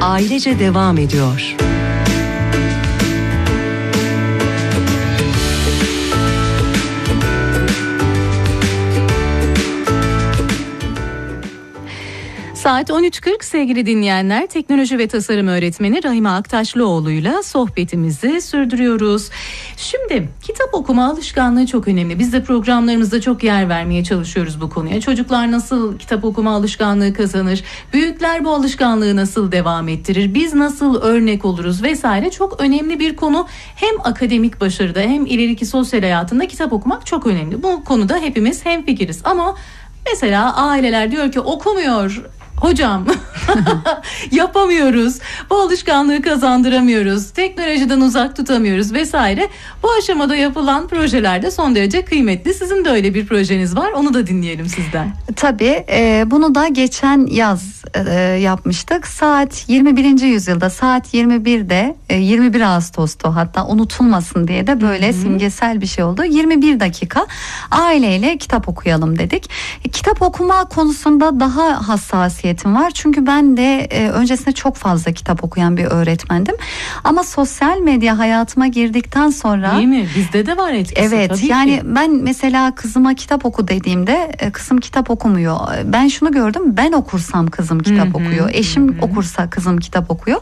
ailece devam ediyor. Saat 13.40 sevgili dinleyenler, teknoloji ve tasarım öğretmeni Rahime Aktaşlıoğlu'yla sohbetimizi sürdürüyoruz. Şimdi kitap okuma alışkanlığı çok önemli. Biz de programlarımızda çok yer vermeye çalışıyoruz bu konuya. Çocuklar nasıl kitap okuma alışkanlığı kazanır? Büyükler bu alışkanlığı nasıl devam ettirir? Biz nasıl örnek oluruz vesaire, çok önemli bir konu. Hem akademik başarıda hem ileriki sosyal hayatında kitap okumak çok önemli. Bu konuda hepimiz hemfikiriz ama mesela aileler diyor ki okumuyor hocam, yapamıyoruz, bu alışkanlığı kazandıramıyoruz, teknolojiden uzak tutamıyoruz vesaire. Bu aşamada yapılan projeler de son derece kıymetli. Sizin de öyle bir projeniz var, onu da dinleyelim sizden. Tabii, bunu da geçen yaz yapmıştık. Saat 21. yüzyılda saat 21'de 21 Ağustos'ta, hatta unutulmasın diye de böyle simgesel bir şey oldu. 21 dakika aileyle kitap okuyalım dedik. Kitap okuma konusunda daha hassasiyetim var. Çünkü ben de öncesinde çok fazla kitap okuyan bir öğretmendim. Ama sosyal medya hayatıma girdikten sonra... Değil mi? Bizde de var etkisi. Evet, tabii yani ki. ben mesela kızıma kitap oku dediğimde kızım kitap okumuyor. Ben şunu gördüm, ben okursam kızım kitap okuyor. Eşim okursa kızım kitap okuyor.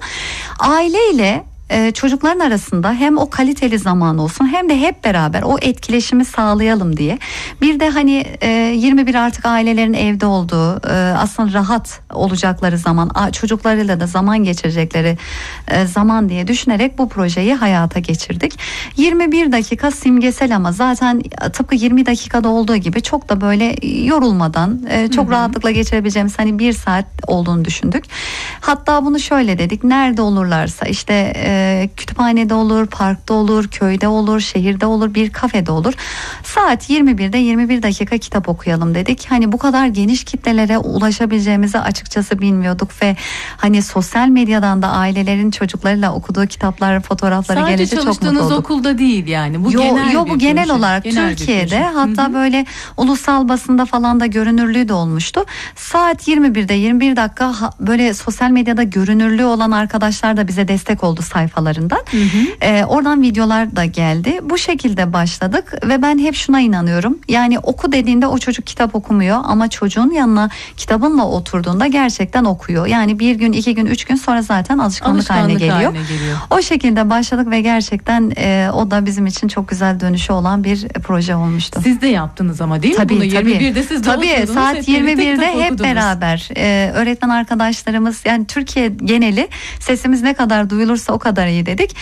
Aileyle çocukların arasında hem o kaliteli zaman olsun hem de hep beraber o etkileşimi sağlayalım diye. Bir de hani 21 artık ailelerin evde olduğu, aslında rahat olacakları zaman, çocuklarıyla da zaman geçirecekleri zaman diye düşünerek bu projeyi hayata geçirdik. 21 dakika simgesel ama zaten tıpkı 20 dakikada olduğu gibi çok da böyle yorulmadan çok rahatlıkla geçirebileceğimiz hani 1 saat olduğunu düşündük. Hatta bunu şöyle dedik: nerede olurlarsa, işte kütüphanede olur, parkta olur, köyde olur, şehirde olur, bir kafede olur. Saat 21'de 21 dakika kitap okuyalım dedik. Hani bu kadar geniş kitlelere ulaşabileceğimizi açıkçası bilmiyorduk ve hani sosyal medyadan da ailelerin çocuklarıyla okuduğu kitaplar, fotoğrafları gelince çok mutlu olduk. Sadece çalıştığınız okulda değil yani. Bu bu genel olarak Türkiye'de, hatta böyle ulusal basında falan da görünürlüğü de olmuştu. Saat 21'de 21 dakika böyle sosyal medyada görünürlüğü olan arkadaşlar da bize destek oldu sayfalarından. Oradan videolar da geldi. Bu şekilde başladık ve ben hep şuna inanıyorum. Yani oku dediğinde o çocuk kitap okumuyor ama çocuğun yanına kitabınla oturduğunda gerçekten okuyor. Yani 1 gün, 2 gün, 3 gün sonra zaten alışkanlık haline geliyor. O şekilde başladık ve gerçekten o da bizim için çok güzel dönüşü olan bir proje olmuştu. Siz de yaptınız ama değil mi bunu? 21'de siz de oturdunuz. Saat 21'de hep beraber öğretmen arkadaşlarımız, yani Türkiye geneli sesimiz ne kadar duyulursa o kadar iyi dedik.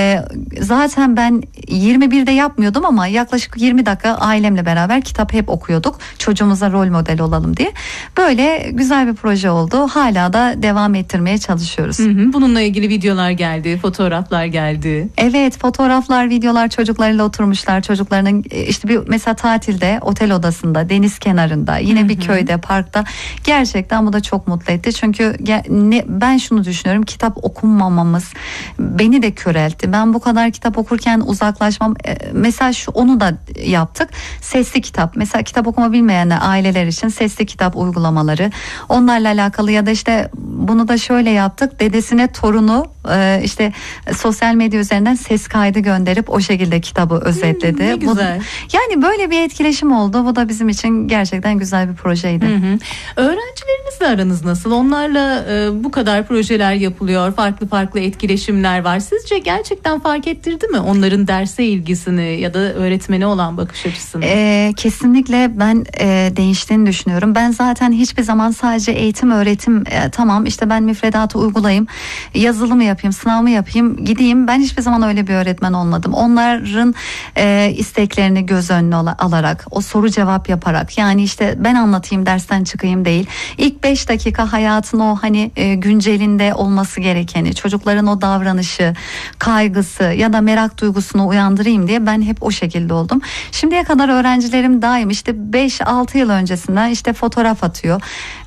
Zaten ben 21'de yapmıyordum ama yaklaşık 20 dakika ailemle beraber kitap hep okuyorduk. Çocuğumuza rol model olalım diye. Böyle güzel bir proje oldu. Hala da devam ettirmeye çalışıyoruz. Bununla ilgili videolar geldi, fotoğraflar geldi. Evet, fotoğraflar, videolar, çocuklarıyla oturmuşlar. Çocuklarının işte bir mesela tatilde, otel odasında, deniz kenarında, yine bir köyde, parkta. Gerçekten bu da çok mutlu etti. Çünkü ben şunu düşünüyorum, kitap okunmamamız beni de köreltti. Ben bu kadar kitap okurken uzaklaşmam. Mesela onu da yaptık. Sesli kitap. Mesela kitap okuma bilmeyen aileler için sesli kitap uygulamaları. Onlarla alakalı ya da işte bunu da şöyle yaptık. Dedesine torunu işte sosyal medya üzerinden ses kaydı gönderip o şekilde kitabı özetledi. Ne güzel. Yani böyle bir etkileşim oldu. Bu da bizim için gerçekten güzel bir projeydi. Öğrencilerinizle aranız nasıl? Onlarla bu kadar projeler yapılıyor. Farklı etkileşimler var. Sizce gerçekten fark ettirdi mi onların derse ilgisini ya da öğretmene olan bakış açısını? Kesinlikle ben değiştiğini düşünüyorum. Ben zaten hiçbir zaman sadece eğitim, öğretim, tamam işte ben müfredatı uygulayayım, yazılımı yapayım, sınavımı yapayım, gideyim. Ben hiçbir zaman öyle bir öğretmen olmadım. Onların isteklerini göz önüne alarak, o soru cevap yaparak, yani işte ben anlatayım dersten çıkayım değil. İlk 5 dakika hayatın o hani güncelinde olması gerekeni, çocukların o davranışı, kaygısı ya da merak duygusunu uyandırayım diye ben hep o şekilde oldum. Şimdiye kadar öğrencilerim daim işte 5-6 yıl öncesinden işte fotoğraf atıyor.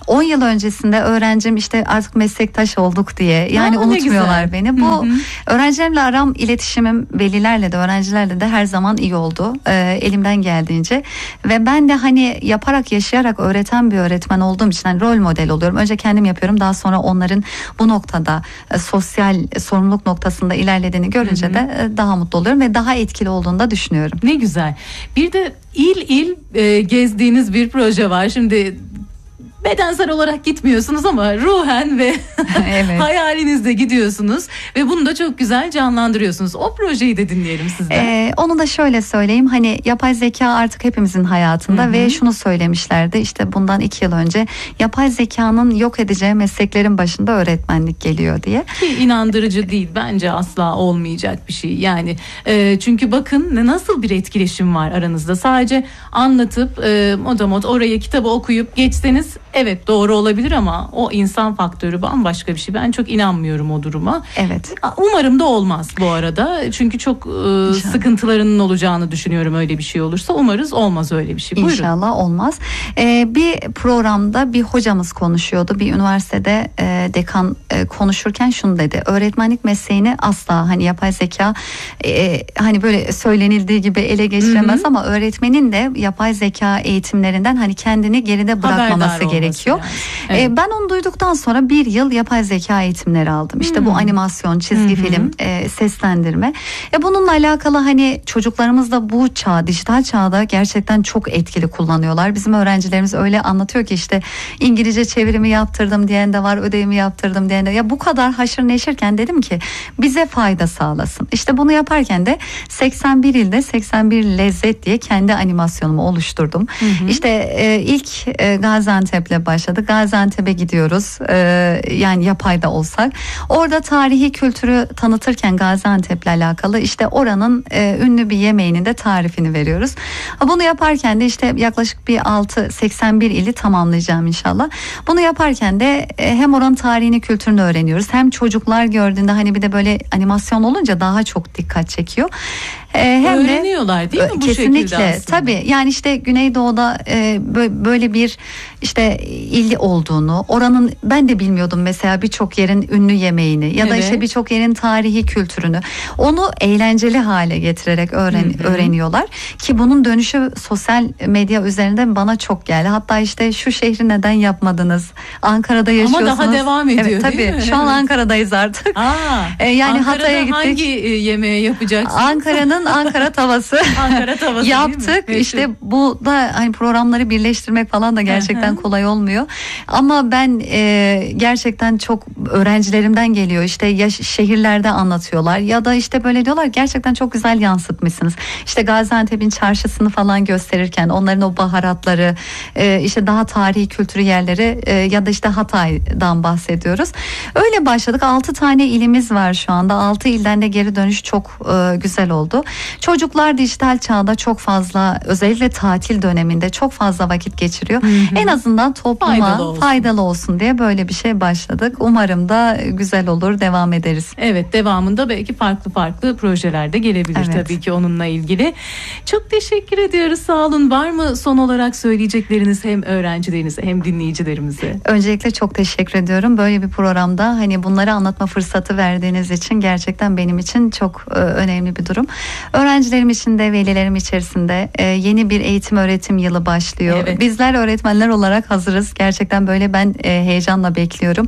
10 yıl öncesinde öğrencim işte artık meslektaş olduk diye yani unutmuyorlar beni. Bu öğrencilerimle aram, iletişimim velilerle de öğrencilerle de her zaman iyi oldu. Elimden geldiğince ve ben de hani yaparak yaşayarak öğreten bir öğretmen olduğum için hani rol model oluyorum. Önce kendim yapıyorum, daha sonra onların bu noktada sosyal sorumluluk noktasında ilerlediğini görünce de daha mutlu oluyorum ve daha etkili olduğunu da düşünüyorum. Ne güzel. Bir de il gezdiğiniz bir proje var. Şimdi bedensel olarak gitmiyorsunuz ama ruhen ve evet. hayalinizde gidiyorsunuz ve bunu da çok güzel canlandırıyorsunuz. O projeyi de dinleyelim sizden. Onu da şöyle söyleyeyim, hani yapay zeka artık hepimizin hayatında ve şunu söylemişlerdi işte bundan 2 yıl önce, yapay zekanın yok edeceği mesleklerin başında öğretmenlik geliyor diye. Ki inandırıcı değil bence, asla olmayacak bir şey yani çünkü bakın nasıl bir etkileşim var aranızda. Sadece anlatıp motomot oraya kitabı okuyup geçseniz evet doğru olabilir ama o insan faktörü bambaşka bir şey. Ben çok inanmıyorum o duruma. Evet. Umarım da olmaz bu arada. Çünkü çok sıkıntılarının olacağını düşünüyorum öyle bir şey olursa. Umarız olmaz öyle bir şey. Buyurun. İnşallah olmaz. Bir programda bir hocamız konuşuyordu. Bir üniversitede dekan konuşurken şunu dedi. Öğretmenlik mesleğini asla hani yapay zeka hani böyle söylenildiği gibi ele geçiremez ama öğretmenin de yapay zeka eğitimlerinden hani kendini geride bırakmaması gerekiyor. Yani. Evet. Ben onu duyduktan sonra 1 yıl yapay zeka eğitimleri aldım. İşte bu animasyon, çizgi film, seslendirme. Bununla alakalı hani çocuklarımız da bu çağ, dijital çağda gerçekten çok etkili kullanıyorlar. Bizim öğrencilerimiz öyle anlatıyor ki işte İngilizce çevirimi yaptırdım diyen de var, ödevimi yaptırdım diyen de. Ya bu kadar haşır neşirken dedim ki bize fayda sağlasın. İşte bunu yaparken de 81 ilde 81 lezzet diye kendi animasyonumu oluşturdum. İşte ilk Gaziantep'le başladık. Gaziantep'e gidiyoruz. Yani yapayda olsak. Orada tarihi kültürü tanıtırken Gaziantep'le alakalı işte oranın ünlü bir yemeğinin de tarifini veriyoruz. Bunu yaparken de işte yaklaşık bir 81 ili tamamlayacağım inşallah. Bunu yaparken de hem oranın tarihini, kültürünü öğreniyoruz. Hem çocuklar gördüğünde hani bir de böyle animasyon olunca daha çok dikkat çekiyor. Hem öğreniyorlar değil mi bu kesinlikle, şekilde aslında? Tabii yani işte Güneydoğu'da böyle bir işte il olduğunu, oranın ben de bilmiyordum mesela birçok yerin ünlü yemeğini ya da işte birçok yerin tarihi kültürünü, onu eğlenceli hale getirerek öğreniyorlar ki bunun dönüşü sosyal medya üzerinde bana çok geldi. Hatta işte şu şehri neden yapmadınız? Ankara'da yaşıyorsunuz. Ama daha devam ediyor evet, tabii. değil mi? Şu an Ankara'dayız artık. Yani Hatay'a gittik. Hangi yemeği yapacaksınız? Ankara'nın Ankara tavası. Ankara tavası yaptık. İşte bu da hani programları birleştirmek falan da gerçekten kolay olmuyor. Ama ben gerçekten çok öğrencilerimden geliyor. İşte şehirlerde anlatıyorlar ya da işte böyle diyorlar, gerçekten çok güzel yansıtmışsınız. İşte Gaziantep'in çarşısını falan gösterirken onların o baharatları, işte daha tarihi kültürü yerleri ya da işte Hatay'dan bahsediyoruz. Öyle başladık. 6 tane ilimiz var şu anda. 6 ilden de geri dönüş çok güzel oldu. Çocuklar dijital çağda çok fazla, özellikle tatil döneminde çok fazla vakit geçiriyor. En azından topluma faydalı olsun diye böyle bir şey başladık. Umarım da güzel olur, devam ederiz. Evet, devamında belki farklı projeler de gelebilir tabii ki onunla ilgili. Çok teşekkür ediyoruz, sağ olun. Var mı son olarak söyleyecekleriniz hem öğrencilerinize hem dinleyicilerimize? Öncelikle çok teşekkür ediyorum. Böyle bir programda hani bunları anlatma fırsatı verdiğiniz için gerçekten benim için çok önemli bir durum. Öğrencilerim için de, velilerim içerisinde yeni bir eğitim öğretim yılı başlıyor. Evet. Bizler öğretmenler olarak hazırız. Gerçekten böyle ben heyecanla bekliyorum.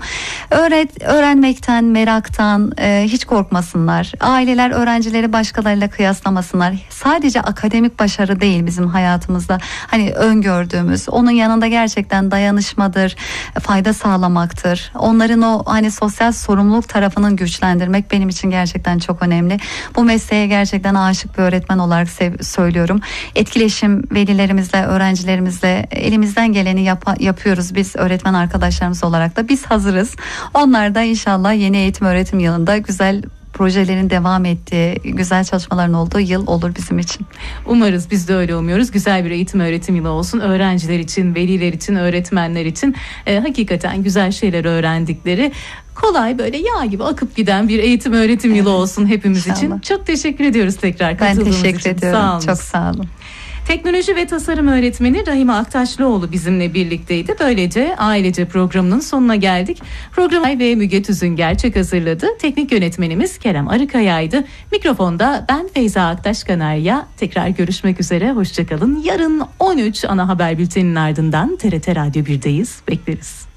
Öğrenmekten, meraktan hiç korkmasınlar. Aileler öğrencileri başkalarıyla kıyaslamasınlar. Sadece akademik başarı değil bizim hayatımızda hani öngördüğümüz. Onun yanında gerçekten dayanışmadır, fayda sağlamaktır. Onların o hani sosyal sorumluluk tarafını güçlendirmek benim için gerçekten çok önemli. Bu mesleğe gerçekten aşık bir öğretmen olarak söylüyorum. Etkileşim velilerimizle, öğrencilerimizle elimizden geleni yapıyoruz biz öğretmen arkadaşlarımız olarak da. Biz hazırız. Onlar da inşallah yeni eğitim öğretim yılında güzel projelerin devam ettiği, güzel çalışmaların olduğu yıl olur bizim için. Umarız, biz de öyle umuyoruz. Güzel bir eğitim öğretim yılı olsun. Öğrenciler için, veliler için, öğretmenler için hakikaten güzel şeyler öğrendikleri, kolay böyle yağ gibi akıp giden bir eğitim öğretim yılı olsun hepimiz için. Çok teşekkür ediyoruz tekrar katıldığınız için. Ben teşekkür ediyorum. Çok sağ olun. Teknoloji ve tasarım öğretmeni Rahime Aktaşlıoğlu bizimle birlikteydi. Böylece ailece programının sonuna geldik. Programı ve Müge Tüzün Gerçek hazırladı. Teknik yönetmenimiz Kerem Arıkaya'ydı. Mikrofonda ben Feyza Aktaş Kanarya. Tekrar görüşmek üzere. Hoşçakalın. Yarın 13 ana haber bülteninin ardından TRT Radyo 1'deyiz. Bekleriz.